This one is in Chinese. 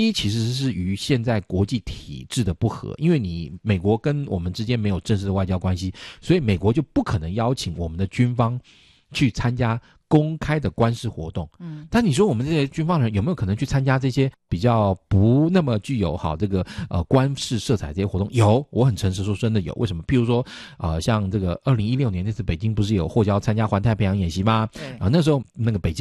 第一其实是于现在国际体制的不合，因为你美国跟我们之间没有正式的外交关系，所以美国就不可能邀请我们的军方去参加公开的官事活动。但你说我们这些军方人有没有可能去参加这些比较不那么具有这个官事色彩这些活动？有，我很诚实说真的有。为什么？譬如说像这个2016年那次北京不是有获邀参加环太平洋演习吗？ 对那时候那个北京